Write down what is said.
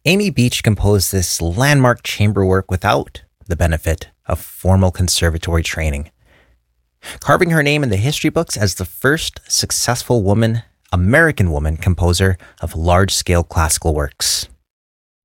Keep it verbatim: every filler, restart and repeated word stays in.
Amy Beach composed this landmark chamber work without the benefit of formal conservatory training, carving her name in the history books as the first successful woman, American woman composer of large-scale classical works.